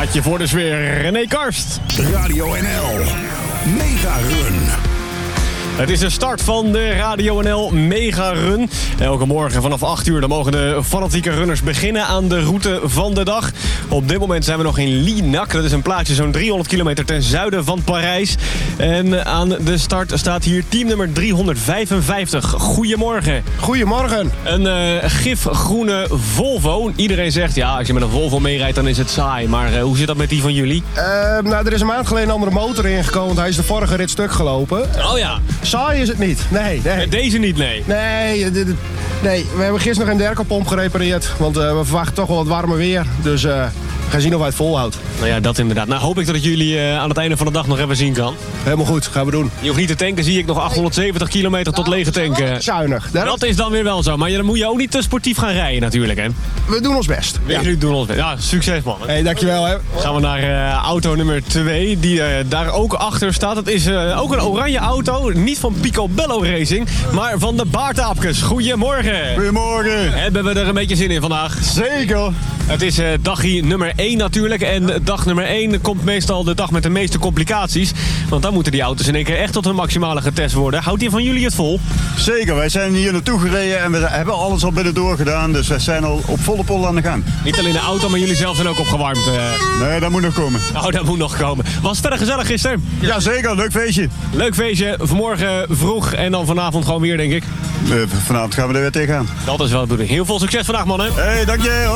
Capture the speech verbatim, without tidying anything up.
plaatje voor de sfeer. René Karst. Radio N L. Mega Run. Het is de start van de Radio N L Mega Run. Elke morgen vanaf acht uur dan mogen de fanatieke runners beginnen aan de route van de dag. Op dit moment zijn we nog in Linac. Dat is een plaatsje zo'n driehonderd kilometer ten zuiden van Parijs. En aan de start staat hier teamnummer driehonderdvijfenvijftig. Goedemorgen. Goedemorgen. Een uh, gifgroene Volvo. Iedereen zegt, ja, als je met een Volvo meerijdt, dan is het saai. Maar uh, hoe zit dat met die van jullie? Uh, nou, er is een maand geleden een andere motor ingekomen, want hij is de vorige rit stuk gelopen. Oh ja. Saai is het niet. Nee, nee. Met deze niet, nee. Nee, dit, dit, nee. We hebben gisteren nog een derkelpomp gerepareerd, want uh, we verwachten toch wel wat warmer weer. Dus uh, we gaan zien of hij het volhoudt. Nou ja, dat inderdaad. Nou hoop ik dat ik jullie uh, aan het einde van de dag nog even zien kan. Helemaal goed, gaan we doen. Je hoeft niet te tanken, zie ik nog achthonderdzeventig kilometer tot lege tanken. Zuinig. Dat is dan weer wel zo, maar dan moet je ook niet te sportief gaan rijden natuurlijk, hè? We doen ons best. Ja. Jullie doen ons best. Ja, succes man. Hé, hey, dankjewel hè. Gaan we naar uh, auto nummer twee, die uh, daar ook achter staat. Het is uh, ook een oranje auto, niet van Picobello Racing, maar van de Baartaapkes. Goedemorgen. Goedemorgen. Hebben we er een beetje zin in vandaag? Zeker. Het is uh, dagje nummer één natuurlijk. En dag nummer één komt meestal de dag met de meeste complicaties. Want dan moeten die auto's in één keer echt tot hun maximale getest worden. Houdt die van jullie het vol? Zeker, wij zijn hier naartoe gereden en we hebben alles al binnendoor gedaan. Dus wij zijn al op volle pol aan de gang. Niet alleen de auto, maar jullie zelf zijn ook opgewarmd. Uh... Nee, dat moet nog komen. Oh, dat moet nog komen. Was het verder gezellig gisteren? Ja, zeker. Leuk feestje. Leuk feestje. Vanmorgen vroeg en dan vanavond gewoon weer, denk ik. Uh, vanavond gaan we er weer tegenaan. Dat is wel de bedoeling. Heel veel succes vandaag, mannen. Hé, hey, dank je.